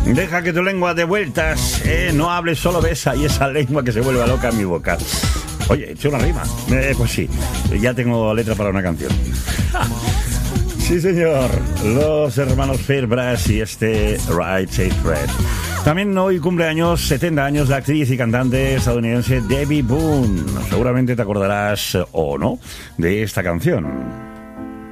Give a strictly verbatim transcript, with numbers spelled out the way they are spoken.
Deja que tu lengua dé vueltas, eh, no hables, solo besa y esa lengua que se vuelva loca en mi boca. Oye, he hecho una rima. Eh, pues sí, ya tengo letra para una canción. Sí, señor. Los hermanos Fairbrass y este Right Said Fred. También hoy cumpleaños, setenta años, la actriz y cantante estadounidense Debbie Boone. Seguramente te acordarás, o no, de esta canción.